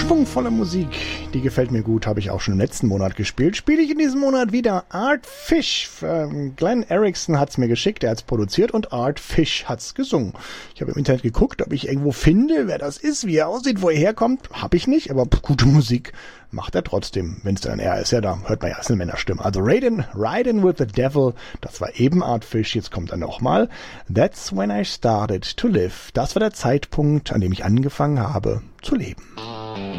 Schwungvolle Musik, die gefällt mir gut, habe ich auch schon im letzten Monat gespielt. Spiele ich in diesem Monat wieder Art Fish. Glenn Erickson hat's mir geschickt, er hat's produziert und Art Fish hat's gesungen. Ich habe im Internet geguckt, ob ich irgendwo finde, wer das ist, wie er aussieht, wo er herkommt. Habe ich nicht, aber gute Musik macht er trotzdem. Wenn es dann er ist, ja, da hört man ja erst eine Männerstimme. Also Riding with the Devil, das war eben Art Fish, jetzt kommt er nochmal. That's when I started to live. Das war der Zeitpunkt, an dem ich angefangen habe zu leben.